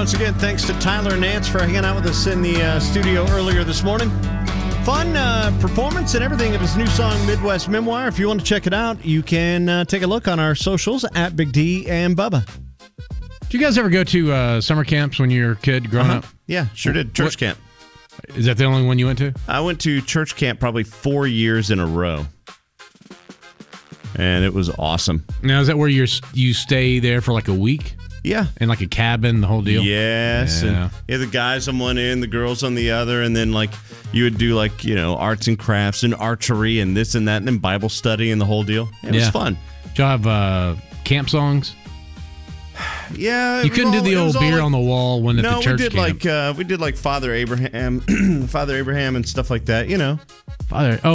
once again, thanks to Tyler and Nance for hanging out with us in the studio earlier this morning. Fun performance and everything of his new song, Midwest Memoir. If you want to check it out, you can take a look on our socials at Big D and Bubba. Did you guys ever go to summer camps when you were a kid growing up? Yeah, sure did. Church camp. Is that the only one you went to? I went to church camp probably 4 years in a row. And it was awesome. Now, is that where you stay there for like a week? Yeah. In like a cabin, the whole deal? Yes. Yeah. And the guys on one end, the girls on the other, and then like you would do like, arts and crafts and archery and this and that, and then Bible study and the whole deal. It was fun. Did y'all have camp songs? Yeah. You couldn't do the old beer on the wall when at the church camp. We did like Father Abraham and stuff like that, Father,